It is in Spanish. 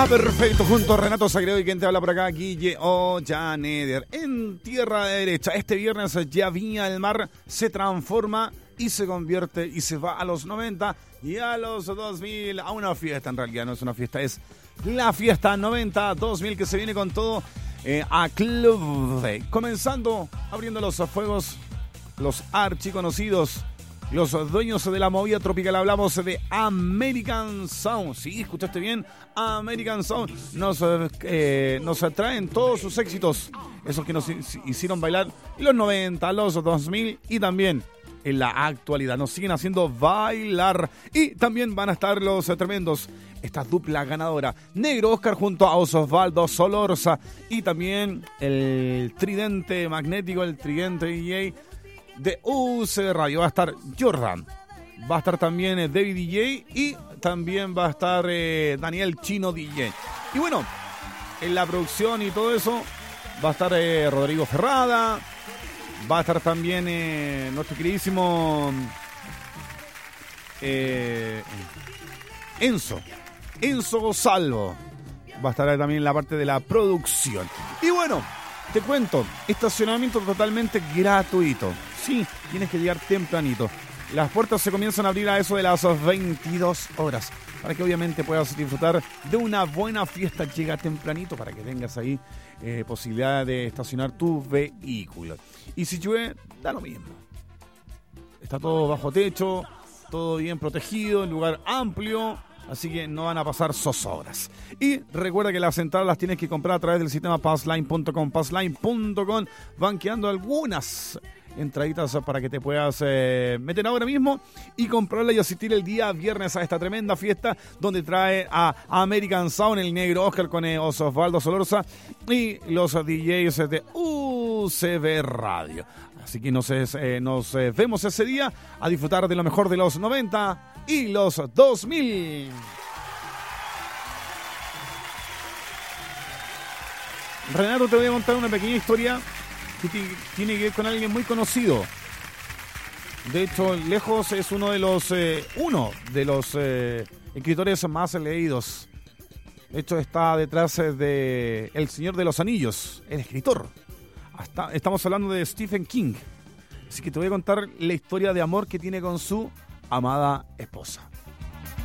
Perfecto, junto a Renato Sagredo y quien te habla por acá, Guille Ollaneder. En tierra derecha, este viernes ya Viña del Mar se transforma y se convierte y se va a los 90 y a los 2000 a una fiesta. En realidad no es una fiesta, es la fiesta 90-2000 que se viene con todo a Club D. Comenzando, abriendo los fuegos, los archiconocidos, los dueños de la movida tropical. Hablamos de American Sound. Sí, escuchaste bien, American Sound. Nos traen todos sus éxitos, esos que nos hicieron bailar en los 90, los 2000 y también en la actualidad. Nos siguen haciendo bailar. Y también van a estar los tremendos, esta dupla ganadora, Negro Oscar junto a Osvaldo Solorza. Y también el tridente magnético, el tridente DJ de UC Radio. Va a estar Jordan, va a estar también David DJ y también va a estar Daniel Chino DJ. Y bueno, en la producción y todo eso va a estar Rodrigo Ferrada, va a estar también nuestro queridísimo Enzo Salvo. Va a estar también en la parte de la producción. Y bueno, te cuento, estacionamiento totalmente gratuito. Sí, tienes que llegar tempranito. Las puertas se comienzan a abrir a eso de las 22 horas. Para que obviamente puedas disfrutar de una buena fiesta. Llega tempranito para que tengas ahí posibilidad de estacionar tu vehículo. Y si llueve, da lo mismo. Está todo bajo techo, todo bien protegido, en lugar amplio. Así que no van a pasar zozobras. Y recuerda que las entradas las tienes que comprar a través del sistema passline.com. Passline.com van quedando algunas entraditas para que te puedas meter ahora mismo y comprarla y asistir el día viernes a esta tremenda fiesta donde trae a American Sound, el Negro Oscar con Osvaldo Solorza y los DJs de UCB Radio. Así que nos vemos ese día a disfrutar de lo mejor de los 90 y los 2000. Renato, te voy a contar una pequeña historia que tiene que ver con alguien muy conocido. De hecho, lejos es uno de los escritores más leídos. De hecho, está detrás de El Señor de los Anillos, el escritor. Estamos hablando de Stephen King. Así que te voy a contar la historia de amor que tiene con su amada esposa.